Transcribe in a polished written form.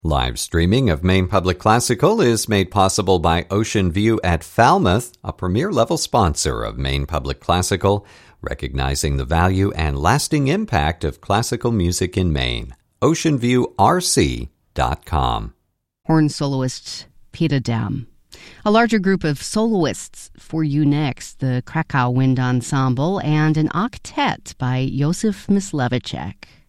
Live streaming of Maine Public Classical is made possible by Ocean View at Falmouth, a premier-level sponsor of Maine Public Classical, recognizing the value and lasting impact of classical music in Maine. OceanViewRC.com. Horn soloist Peter Dam. A larger group of soloists for you next, the Krakow Wind Ensemble and an octet by Josef Myslevicek.